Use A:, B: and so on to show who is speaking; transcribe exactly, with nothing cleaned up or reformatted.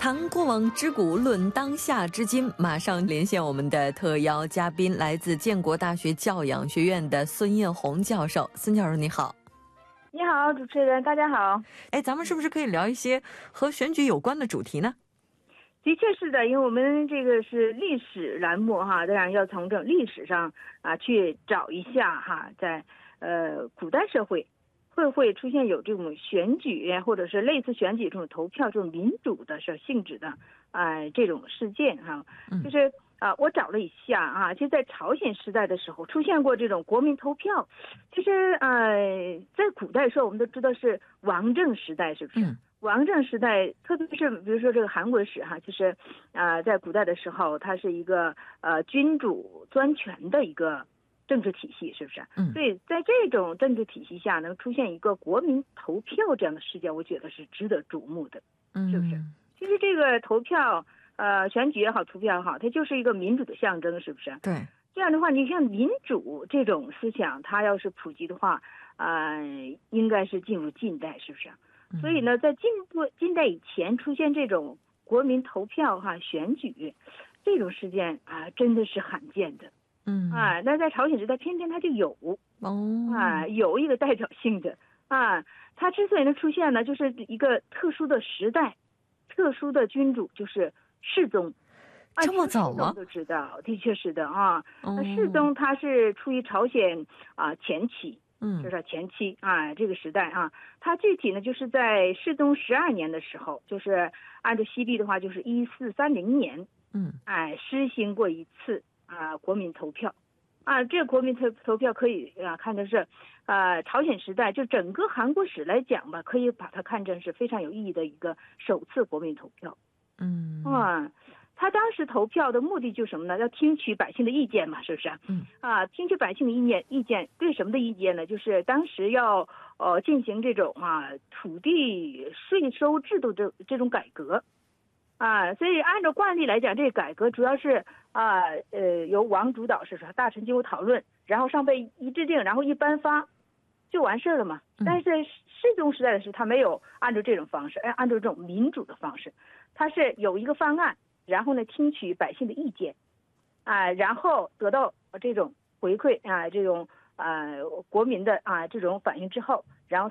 A: 谈过往之古，论当下之今。马上连线我们的特邀嘉宾，来自建国大学教养学院的孙艳红教授。孙教授你好。
B: 你好，主持人，大家好。
A: 哎，咱们是不是可以聊一些和选举有关的主题呢？
B: 的确是的，因为我们这个是历史栏目哈，当然要从这历史上啊去找一下哈，在呃古代社会会不会出现有这种选举或者是类似选举这种投票这种民主的是性质的啊、呃、这种事件哈，就是啊、呃、我找了一下啊，其实在朝鲜时代的时候出现过这种国民投票，其实呃在古代说我们都知道是王政时代，是不是？嗯，王政时代，特别是比如说这个韩国史哈，就是啊、呃，在古代的时候，它是一个呃君主专权的一个政治体系，是不是？嗯，所以在这种政治体系下，能出现一个国民投票这样的事件，我觉得是值得瞩目的，是不是？嗯、其实这个投票，呃，选举也好，投票也好，它就是一个民主的象征，是不是？
A: 对。
B: 这样的话，你看民主这种思想，它要是普及的话，啊、呃，应该是进入近代，是不是？所以呢，在进步近代以前出现这种国民投票哈选举这种事件啊，真的是罕见的。嗯啊，那在朝鲜时代偏偏它就有哦啊，有一个代表性的啊，它之所以能出现呢，就是一个特殊的时代，特殊的君主就是世宗。
A: 这么早吗？
B: 都知道，的确是的啊。那世宗他是出于朝鲜啊前期。嗯，就是前期啊，这个时代啊，它具体呢就是在世宗十二年的时候，就是按照西历的话，就是一四三零年，嗯，哎，施行过一次啊国民投票，啊，这个国民投投票可以啊看成是，呃，朝鲜时代就整个韩国史来讲吧，可以把它看成是非常有意义的一个首次国民投票，嗯啊。他当时投票的目的就是什么呢？要听取百姓的意见嘛，是不是？嗯啊，听取百姓的意见，意见对什么的意见呢？就是当时要呃进行这种啊土地税收制度这这种改革，啊，所以按照惯例来讲，这个改革主要是啊呃由王主导，是说大臣经过讨论，然后上被一制定，然后一颁发就完事儿了嘛。但是在世宗时代的时候，他没有按照这种方式，哎，按照这种民主的方式，他是有一个方案。然后呢，听取百姓的意见，啊，然后得到这种回馈啊，这种呃国民的啊这种反应之后，